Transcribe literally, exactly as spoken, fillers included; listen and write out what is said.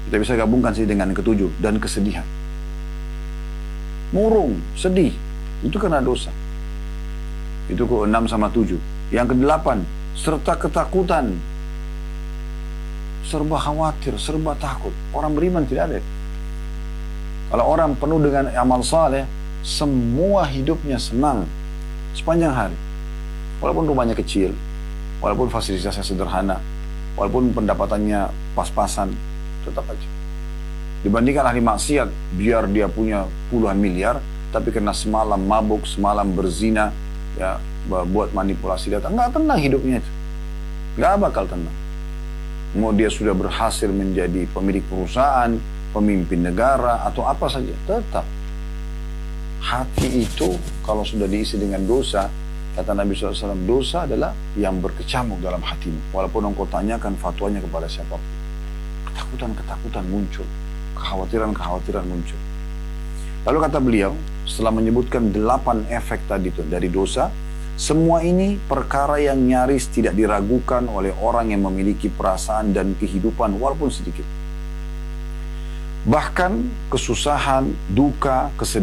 Kita bisa gabungkan sih dengan yang ketujuh, dan kesedihan. Murung, sedih, itu karena dosa. Itu ke enam sama tujuh. Yang kedelapan, serta ketakutan. Serba khawatir, serba takut. Orang beriman tidak ada. Kalau orang penuh dengan amal saleh, semua hidupnya senang sepanjang hari. Walaupun rumahnya kecil, walaupun fasilitasnya sederhana, walaupun pendapatannya pas-pasan, tetap aja. Dibandingkan ahli maksiat, biar dia punya puluhan miliar, tapi karena semalam mabuk, semalam berzina, ya buat manipulasi data, nggak tenang hidupnya itu. Nggak bakal tenang. Mau dia sudah berhasil menjadi pemilik perusahaan, pemimpin negara, atau apa saja, tetap. Hati itu kalau sudah diisi dengan dosa, kata Nabi shallallahu alaihi wasallam, dosa adalah yang berkecamuk dalam hatimu. Walaupun engkau tanyakan fatwanya kepada siapapun. Ketakutan-ketakutan muncul. Kekhawatiran-kekhawatiran muncul. Lalu kata beliau, setelah menyebutkan delapan efek tadi itu dari dosa, semua ini perkara yang nyaris tidak diragukan oleh orang yang memiliki perasaan dan kehidupan walaupun sedikit. Bahkan kesusahan, duka, kesedihan,